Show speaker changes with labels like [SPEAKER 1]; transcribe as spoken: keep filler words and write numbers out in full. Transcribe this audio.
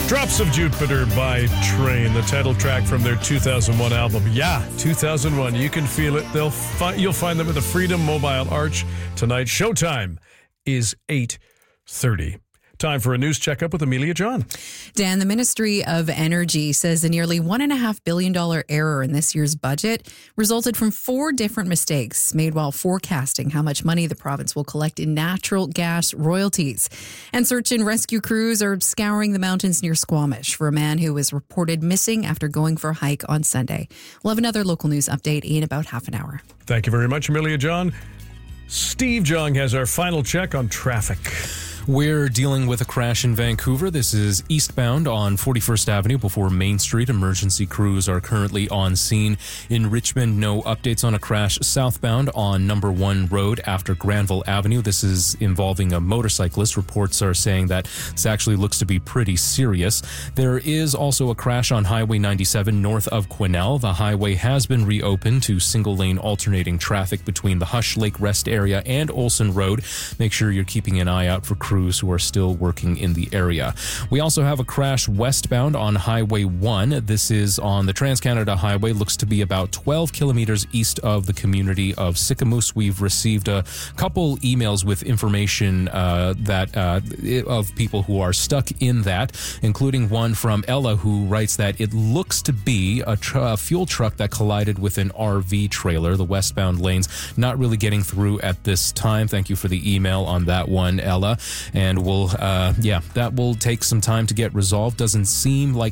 [SPEAKER 1] Drops of Jupiter by Train, the title track from their two thousand one album. Yeah, two thousand one. You can feel it. They'll fi- you'll find them at the Freedom Mobile Arch tonight. Showtime is eight thirty. Time for a news checkup with Amelia John.
[SPEAKER 2] Dan, the Ministry of Energy says a nearly one point five billion dollars error in this year's budget resulted from four different mistakes made while forecasting how much money the province will collect in natural gas royalties. And search and rescue crews are scouring the mountains near Squamish for a man who was reported missing after going for a hike on Sunday. We'll have another local news update in about half an hour.
[SPEAKER 1] Thank you very much, Amelia John. Steve Jung has our final check on traffic.
[SPEAKER 3] We're dealing with a crash in Vancouver. This is eastbound on forty-first Avenue before Main Street. Emergency crews are currently on scene. In Richmond, no updates on a crash southbound on Number One Road after Granville Avenue. This is involving a motorcyclist. Reports are saying that this actually looks to be pretty serious. There is also a crash on Highway ninety-seven north of Quesnel. The highway has been reopened to single-lane alternating traffic between the Hush Lake Rest area and Olson Road. Make sure you're keeping an eye out for crews who are still working in the area. We also have a crash westbound on Highway one. This is on the Trans-Canada Highway. Looks to be about twelve kilometers east of the community of Sicamous. We've received a couple emails with information uh, that uh, of people who are stuck in that, including one from Ella who writes that it looks to be a, tr- a fuel truck that collided with an R V trailer. The westbound lanes not really getting through at this time. Thank you for the email on that one, Ella. And we'll, uh, yeah, that will take some time to get resolved. Doesn't seem like